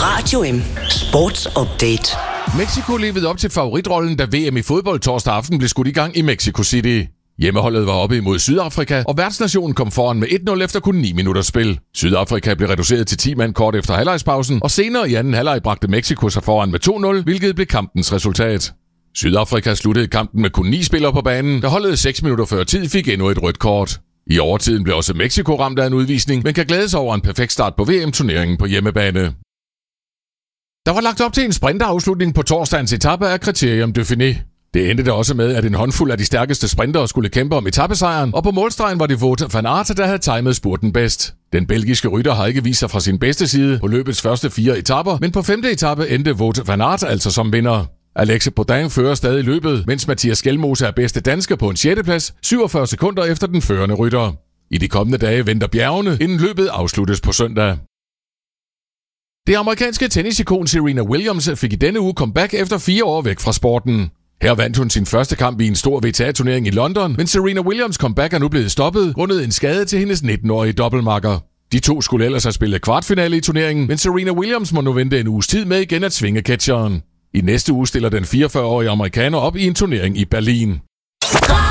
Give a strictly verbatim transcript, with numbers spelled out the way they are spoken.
Radio M Sports Update. Mexico levede op til favoritrollen, da V M i fodbold torsdag aften blev skudt i gang i Mexico City. Hjemmeholdet var oppe imod Sydafrika, og værtsnationen kom foran med et nul efter kun ni minutters spil. Sydafrika blev reduceret til ti mand kort efter halvlejspausen, og senere i anden halvleg bragte Mexico sig foran med to nul, hvilket blev kampens resultat. Sydafrika sluttede kampen med kun ni spillere på banen, da holdet seks minutter før tid fik endnu et rødt kort. I overtiden blev også Mexico ramt af en udvisning, men kan glæde sig over en perfekt start på V M-turneringen på hjemmebane. Der var lagt op til en sprinterafslutning på torsdagens etape af Criterium Dauphiné. Det endte da også med, at en håndfuld af de stærkeste sprintere skulle kæmpe om etapesejren, og på målstregen var det Wout van Aert, der havde timet spurten bedst. Den belgiske rytter har ikke vist sig fra sin bedste side på løbets første fire etaper, men på femte etape endte Wout van Aert altså som vinder. Alexe Bodin fører stadig løbet, mens Mathias Skelmose er bedste dansker på en sjette plads, syvogfyrre sekunder efter den førende rytter. I de kommende dage venter bjergene, inden løbet afsluttes på søndag. Det amerikanske tennisikon Serena Williams fik i denne uge comeback efter fire år væk fra sporten. Her vandt hun sin første kamp i en stor W T A-turnering i London, men Serena Williams comeback er nu blevet stoppet grundet en skade til hendes nitten-årige dobbeltmakker. De to skulle ellers have spillet kvartfinale i turneringen, men Serena Williams må nu vente en uges tid med igen at svinge catcheren. I næste uge stiller den fireogfyrre-årige amerikaner op i en turnering i Berlin.